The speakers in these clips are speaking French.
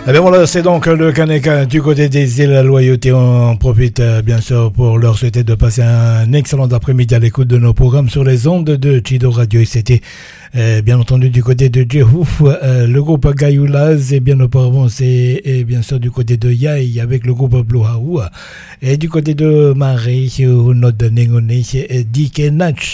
Eh bien voilà, c'est donc le Kaneka du côté des îles Loyauté. On profite bien sûr pour leur souhaiter de passer un excellent après-midi à l'écoute de nos programmes sur les ondes de Chido Radio. Et c'était bien entendu du côté de Djehouf, le groupe Gayoulaz, et bien auparavant c'est bien sûr du côté de Yaï avec le groupe Blue Haou, et du côté de Marie ou notre Nengone Dikenach,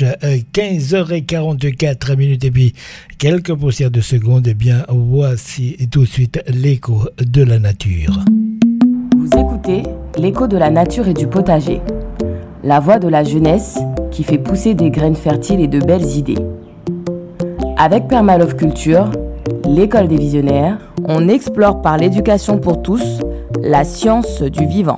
15h44 et puis quelques poussières de secondes. Et bien voici tout de suite l'écho de la nature. Vous écoutez l'écho de la nature et du potager, la voix de la jeunesse qui fait pousser des graines fertiles et de belles idées. Avec Permalove Culture, l'école des visionnaires, on explore par l'éducation pour tous la science du vivant.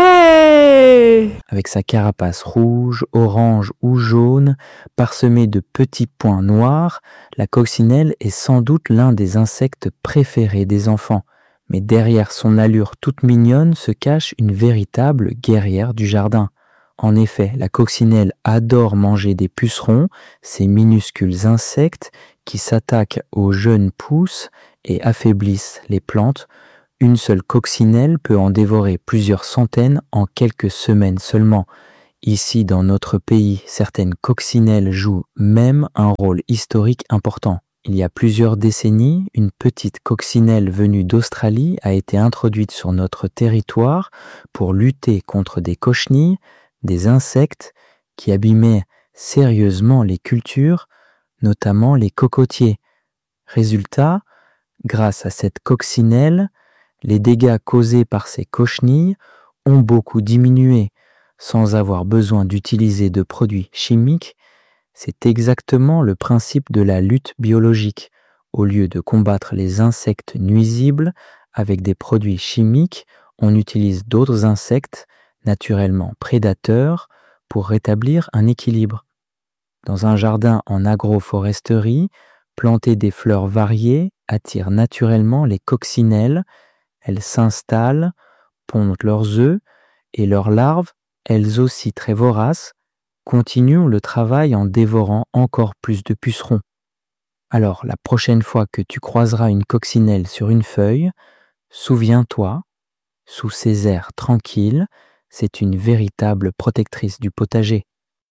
Ouais! Avec sa carapace rouge, orange ou jaune, parsemée de petits points noirs, la coccinelle est sans doute l'un des insectes préférés des enfants. Mais derrière son allure toute mignonne se cache une véritable guerrière du jardin. En effet, la coccinelle adore manger des pucerons, ces minuscules insectes qui s'attaquent aux jeunes pousses et affaiblissent les plantes. Une seule coccinelle peut en dévorer plusieurs centaines en quelques semaines seulement. Ici, dans notre pays, certaines coccinelles jouent même un rôle historique important. Il y a plusieurs décennies, une petite coccinelle venue d'Australie a été introduite sur notre territoire pour lutter contre des cochenilles, des insectes qui abîmaient sérieusement les cultures, notamment les cocotiers. Résultat, grâce à cette coccinelle, les dégâts causés par ces cochenilles ont beaucoup diminué, sans avoir besoin d'utiliser de produits chimiques. C'est exactement le principe de la lutte biologique. Au lieu de combattre les insectes nuisibles avec des produits chimiques, on utilise d'autres insectes naturellement prédateurs pour rétablir un équilibre. Dans un jardin en agroforesterie, planter des fleurs variées attire naturellement les coccinelles. Elles s'installent, pondent leurs œufs et leurs larves, elles aussi très voraces, continuent le travail en dévorant encore plus de pucerons. Alors, la prochaine fois que tu croiseras une coccinelle sur une feuille, souviens-toi, sous ces airs tranquilles, c'est une véritable protectrice du potager.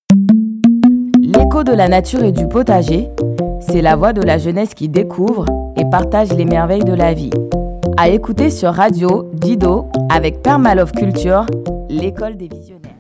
L'écho de la nature et du potager, c'est la voix de la jeunesse qui découvre et partage les merveilles de la vie. À écouter sur Radio Dido avec Permalove Culture, l'école des visionnaires.